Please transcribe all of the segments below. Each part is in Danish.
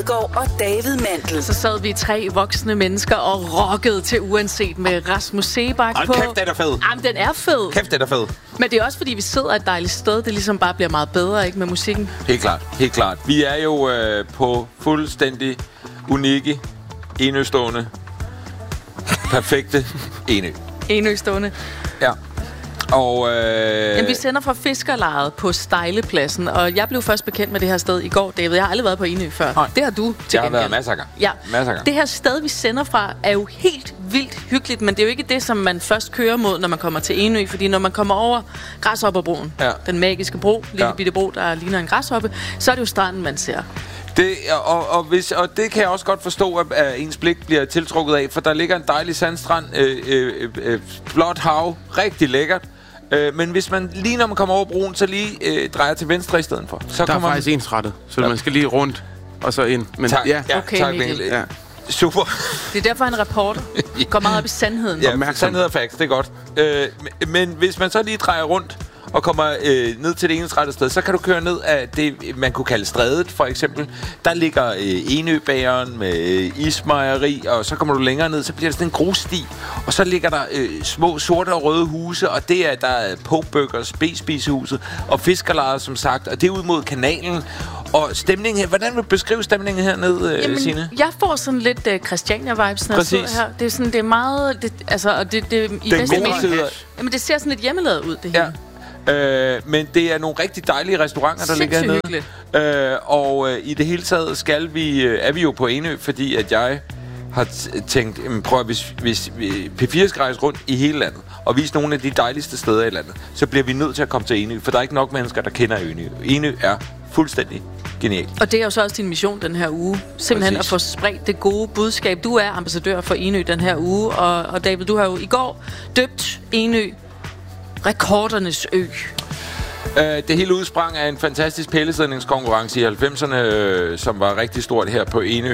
og David Mandel. Så sad vi 3 voksne mennesker og rockede til Uanset med Rasmus Seebach på. Kæft, den er fed. Jamen, den er fed. Kæft, den er fed. Men det er også, fordi vi sidder et dejligt sted. Det ligesom bare bliver meget bedre, ikke, med musikken. Helt klart, helt klart. Vi er jo på fuldstændig unikke, enøstående, perfekte Enøstående. Ja. Og Jamen, vi sender fra Fiskerlejet på Stejlepladsen, og jeg blev først bekendt med det her sted i går, David. Jeg har aldrig været på Enø før. Nej. Det har du til jeg har gengæld. været masser af gang. Ja. Masser af gang. Det her sted, vi sender fra, er jo helt vildt hyggeligt, men det er jo ikke det, som man først kører mod, når man kommer til Enø, fordi når man kommer over Græshopperbroen, den magiske bro, lille bitte bro, der ligner en græshoppe, så er det jo stranden, man ser. Det, og det kan jeg også godt forstå, at ens blik bliver tiltrukket af, for der ligger en dejlig sandstrand, blåt hav, rigtig lækkert. Men hvis man lige når man kommer over broen, så lige drejer til venstre i stedet for. Så der er faktisk ensrettet, så man skal lige rundt og så ind. Men tak, ja. Okay, tak, Mikkel. ja. Super. Det er derfor, en reporter går meget op i sandheden. Ja, sandhed og facts, det er godt. Men hvis man så lige drejer rundt og kommer ned til det ensrettede sted, så kan du køre ned af det, man kunne kalde Strædet, for eksempel. Der ligger Enøbageren med ismejeri, og så kommer du længere ned, så bliver der sådan en grussti, og så ligger der små sorte og røde huse, og der er Pokeburgers, B-spisehuset, og Fiskerlejet, som sagt, og det er ud mod kanalen. Og stemningen her, hvordan vil du beskrive stemningen hernede, Signe? Jeg får sådan lidt Christiania-vibes, når jeg sidder her. Det er sådan, det er meget... Det, altså, og det i bedste mening... Jamen, det ser sådan lidt hjemmelavet ud, det her. Men det er nogle rigtig dejlige restauranter, der ligger hernede. Og i det hele taget er vi jo på Enø, fordi at jeg har tænkt, prøv at hvis P4 skal rejse rundt i hele landet og vise nogle af de dejligste steder i landet, så bliver vi nødt til at komme til Enø, for der er ikke nok mennesker, der kender Enø. Enø er fuldstændig genial. Og det er jo så også din mission den her uge. Simpelthen at få spredt det gode budskab. Du er ambassadør for Enø den her uge, og David, du har jo i går døbt Enø Rekordernes Ø. Det hele udsprang af en fantastisk pællesidningskonkurrence i 90'erne, som var rigtig stort her på Enø.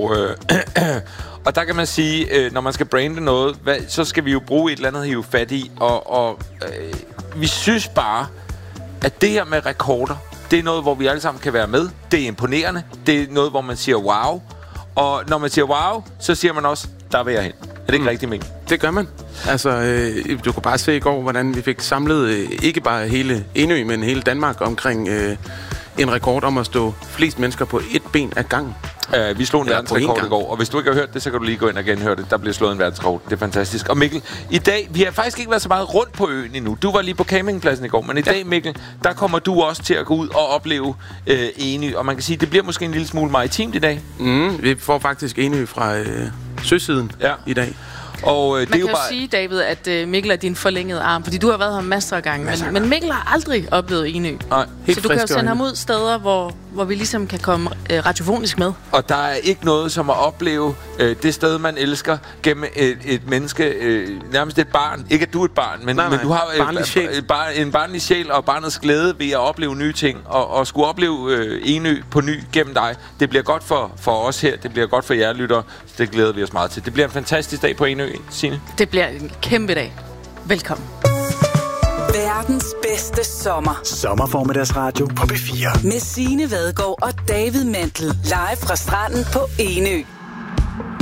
Og der kan man sige, når man skal brande noget, så skal vi jo bruge et eller andet at hive fat i. Og vi synes bare, at det her med rekorder, det er noget, hvor vi alle sammen kan være med. Det er imponerende. Det er noget, hvor man siger wow. Og når man siger wow, så siger man også, der vil jeg hen. Er det ikke rigtigt, Mikkel? Det gør man. Altså, du kunne bare se i går, hvordan vi fik samlet ikke bare hele Enø, men hele Danmark omkring en rekord om at stå flest mennesker på et ben ad gangen. Vi slog en verdensrekord i går, og hvis du ikke har hørt det, så kan du lige gå ind og genhøre det. Der bliver slået en verdensrekord. Det er fantastisk. Og Mikkel, i dag, vi har faktisk ikke været så meget rundt på øen endnu. Du var lige på campingpladsen i går, men i dag, Mikkel, der kommer du også til at gå ud og opleve Enø. Og man kan sige, det bliver måske en lille smule maritimt i dag. Vi får faktisk Enø fra søsiden i dag. Og man det er jo kan bare... sige, David, at Mikkel er din forlængede arm, fordi du har været her masser af gange, men Mikkel har aldrig oplevet Enø. Nej, så du kan jo sende ham ud steder, hvor vi ligesom kan komme radiofonisk med. Og der er ikke noget som at opleve det sted, man elsker, gennem et menneske, nærmest et barn. Ikke at du er et barn, men du har en barnlig sjæl og barnets glæde ved at opleve nye ting. Og skulle opleve Enø på ny gennem dig. Det bliver godt for os her, det bliver godt for jer lyttere. Det glæder vi os meget til. Det bliver en fantastisk dag på Enø, Signe. Det bliver en kæmpe dag. Velkommen. Verdens bedste sommer. Sommerformiddagsradio på P4. Med Signe Vadgaard og David Mandel. Live fra stranden på Enø.